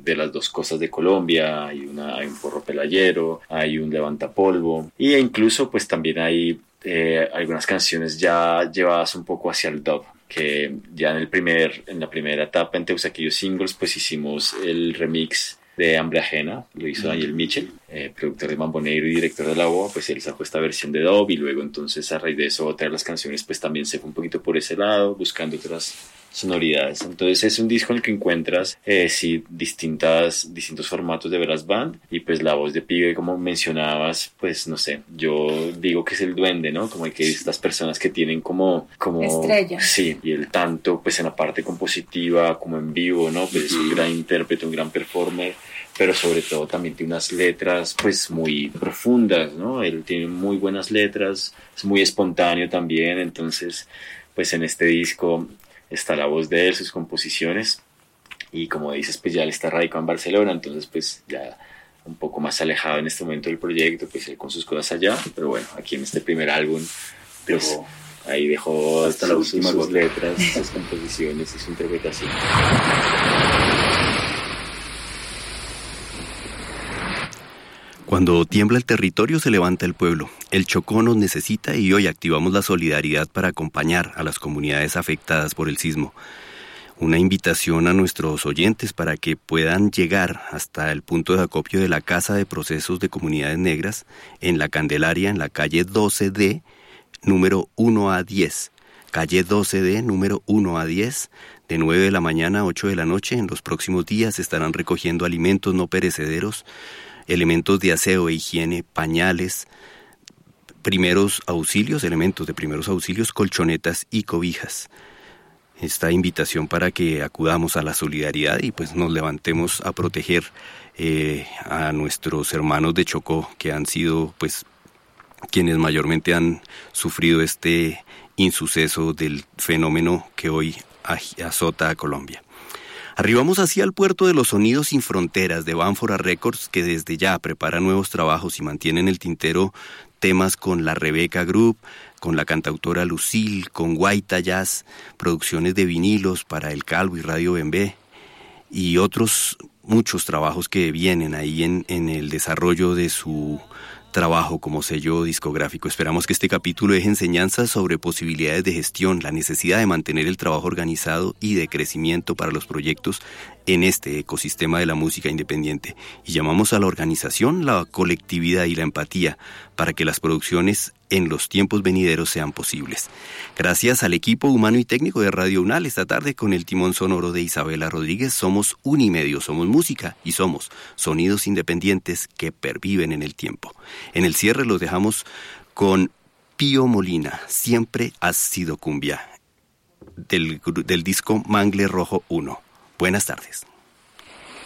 de las dos costas de Colombia, hay un porro pelayero, hay un levantapolvo, e incluso pues también hay algunas canciones ya llevadas un poco hacia el dub, que ya en la primera etapa en Teusaquillos Singles pues hicimos el remix de Hambre Ajena, lo hizo Daniel Mitchell, productor de Mambo Negro y director de La Boa. Pues él sacó esta versión de dub, y luego entonces a raíz de eso otra de las canciones pues también se fue un poquito por ese lado, buscando otras sonoridades. Entonces es un disco en el que encuentras sí, distintos formatos de brass band, y pues la voz de Pibe, como mencionabas, pues no sé, yo digo que es el duende, ¿no? Como el que estas personas que tienen como estrella. Sí, y él tanto pues en la parte compositiva como en vivo, ¿no? Pues es un gran intérprete, un gran performer, pero sobre todo también tiene unas letras pues muy profundas, ¿no? Él tiene muy buenas letras, es muy espontáneo también. Entonces pues en este disco está la voz de él, sus composiciones, y como dices, pues ya él está radicado en Barcelona, entonces pues ya un poco más alejado en este momento del proyecto, pues él con sus cosas allá, pero bueno, aquí en este primer álbum, pues ahí dejó hasta las últimas sus letras, sus composiciones y su interpretación. Cuando tiembla el territorio se levanta el pueblo. El Chocó nos necesita y hoy activamos la solidaridad para acompañar a las comunidades afectadas por el sismo. Una invitación a nuestros oyentes para que puedan llegar hasta el punto de acopio de la Casa de Procesos de Comunidades Negras en La Candelaria, en la calle 12D, número 1A10. Calle 12D, número 1A10, de 9 de la mañana a 8 de la noche. En los próximos días estarán recogiendo alimentos no perecederos, elementos de aseo e higiene, pañales, primeros auxilios, elementos de primeros auxilios, colchonetas y cobijas. Esta invitación para que acudamos a la solidaridad y pues nos levantemos a proteger a nuestros hermanos de Chocó, que han sido pues quienes mayormente han sufrido este insuceso del fenómeno que hoy azota a Colombia. Arribamos así al puerto de los sonidos sin fronteras de Bánfora Records, que desde ya prepara nuevos trabajos y mantiene en el tintero temas con la Rebeca Group, con la cantautora Lucille, con Guaita Jazz, producciones de vinilos para El Calvo y Radio Bembé, y otros muchos trabajos que vienen ahí en el desarrollo de su trabajo como sello discográfico. Esperamos que este capítulo deje enseñanzas sobre posibilidades de gestión, la necesidad de mantener el trabajo organizado y de crecimiento para los proyectos en este ecosistema de la música independiente. Y llamamos a la organización, la colectividad y la empatía para que las producciones en los tiempos venideros sean posibles. Gracias al equipo humano y técnico de Radio UNAL, esta tarde con el timón sonoro de Isabela Rodríguez, somos Unimedio, somos música y somos sonidos independientes que perviven en el tiempo. En el cierre los dejamos con Pío Molina, Siempre has sido cumbia, del disco Mangle Rojo 1. Buenas tardes.